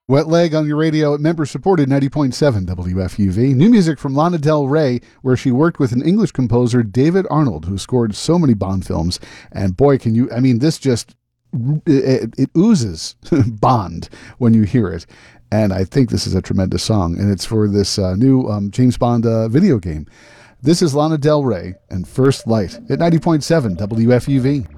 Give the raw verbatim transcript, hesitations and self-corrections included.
Wet Leg on your radio at member-supported ninety point seven W F U V. New music from Lana Del Rey, where she worked with an English composer, David Arnold, who scored so many Bond films. And boy, can you, I mean, this just, it, it oozes Bond when you hear it. And I think this is a tremendous song, and it's for this uh, new um, James Bond uh, video game. This is Lana Del Rey and First Light at ninety point seven W F U V.